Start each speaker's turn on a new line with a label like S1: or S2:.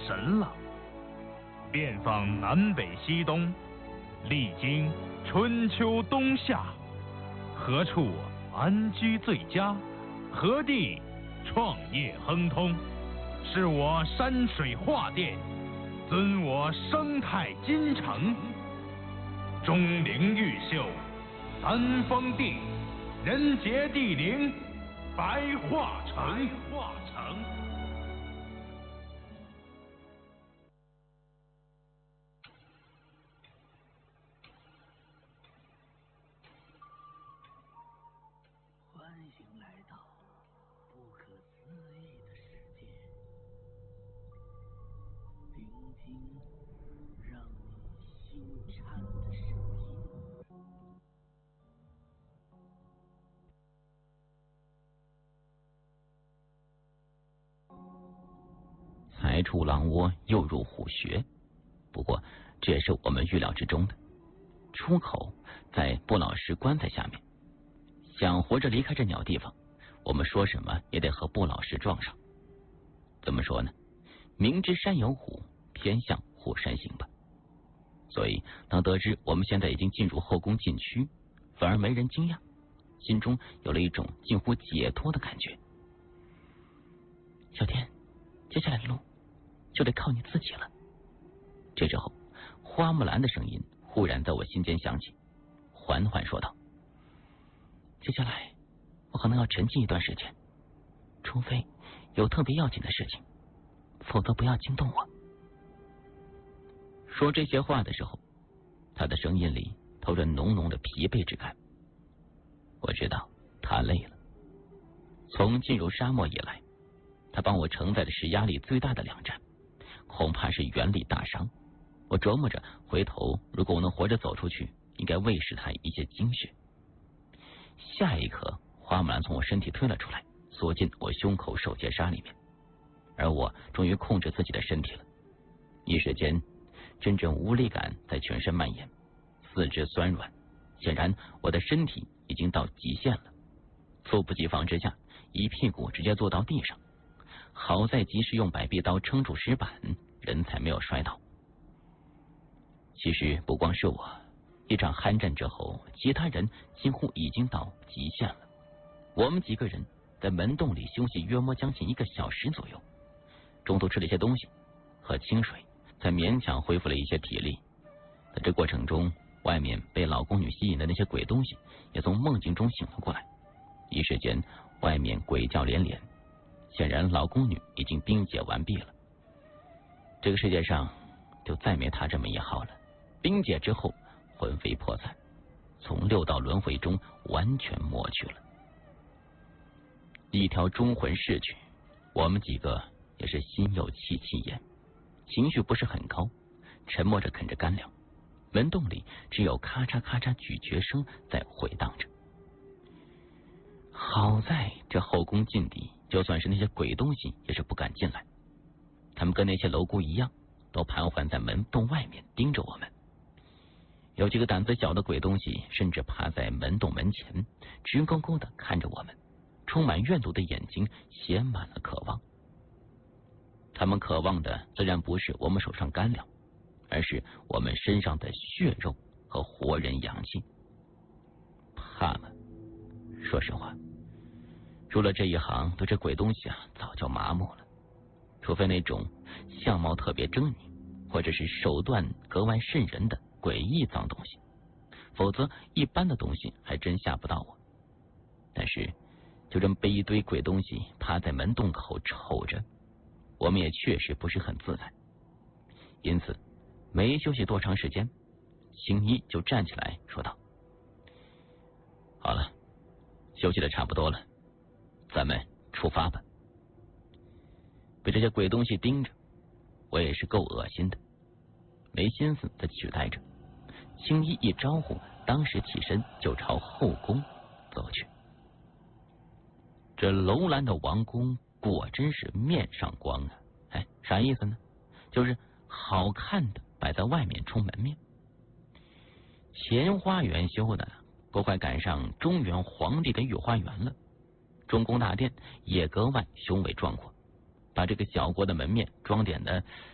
S1: 神了。遍访南北西东，历经春秋冬夏，何处安居最佳？何地创业亨通？是我山水画殿，尊我生态金城。钟灵毓秀，三峰地，人杰地灵，白化城。
S2: 欢迎来到不可思议的世界，聆听让你心颤的声音。
S3: 才出狼窝又入虎穴，不过这也是我们预料之中的。出口在不老石棺材下面，想活着离开这鸟地方，我们说什么也得和不老石撞上。怎么说呢？明知山有虎，偏向虎山行吧。所以当得知我们现在已经进入后宫禁区，反而没人惊讶，心中有了一种近乎解脱的感觉。小天，接下来的路就得靠你自己了。这时候，花木兰的声音忽然在我心间响起，缓缓说道：接下来我可能要沉寂一段时间，除非有特别要紧的事情，否则不要惊动我。说这些话的时候，他的声音里透着浓浓的疲惫之感。我知道他累了，从进入沙漠以来，他帮我承载的是压力最大的2站，恐怕是元力大伤。我琢磨着回头如果我能活着走出去，应该喂食他一些精血。下一刻，花木兰从我身体推了出来，缩进我胸口手结纱里面，而我终于控制自己的身体了。一时间，阵阵无力感在全身蔓延，四肢酸软，显然我的身体已经到极限了。猝不及防之下，一屁股直接坐到地上，好在及时用百臂刀撑住石板，人才没有摔倒。其实不光是我，一场酣战之后，其他人几乎已经到极限了。我们几个人在门洞里休息约莫将近1个小时左右，中途吃了一些东西，喝清水，才勉强恢复了一些体力。在这过程中，外面被老宫女吸引的那些鬼东西也从梦境中醒了过来，一时间外面鬼叫连连，显然老宫女已经冰解完毕了。这个世界上就再没她这么一号了，冰解之后魂飞魄散，从6道轮回中完全抹去了。一条忠魂逝去，我们几个也是心有戚戚焉，情绪不是很高，沉默着啃着干粮。门洞里只有咔嚓咔嚓咀嚼声在回荡着。好在这后宫禁地，就算是那些鬼东西也是不敢进来，他们跟那些蝼蛄一样，都盘桓在门洞外面盯着我们。有几个胆子小的鬼东西甚至趴在门洞门前，直勾勾地看着我们，充满怨毒的眼睛写满了渴望。他们渴望的自然不是我们手上干粮，而是我们身上的血肉和活人阳气。怕吗？说实话，入了这一行，对这鬼东西早就麻木了。除非那种相貌特别狰狞，或者是手段格外瘆人的诡异脏东西，否则一般的东西还真吓不到我。但是就这么被一堆鬼东西趴在门洞口瞅着，我们也确实不是很自在。因此没休息多长时间，青衣就站起来说道：好了，休息的差不多了，咱们出发吧。被这些鬼东西盯着，我也是够恶心的，没心思再继续待着。青衣一招呼，当时起身就朝后宫走去。这楼兰的王宫果真是面上光啊！哎，啥意思呢？就是好看的摆在外面充门面。前花园修的都快赶上中原皇帝的御花园了，中宫大殿也格外雄伟壮阔，把这个小国的门面装点的